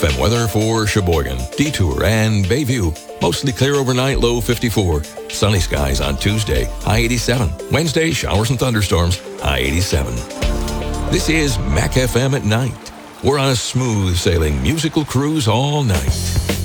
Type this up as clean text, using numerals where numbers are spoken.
FM weather for Sheboygan, Detour, and Bayview. Mostly clear overnight, low 54. Sunny skies on Tuesday, high 87. Wednesday, showers and thunderstorms, high 87. This is Mac FM at night. We're on a smooth sailing musical cruise all night.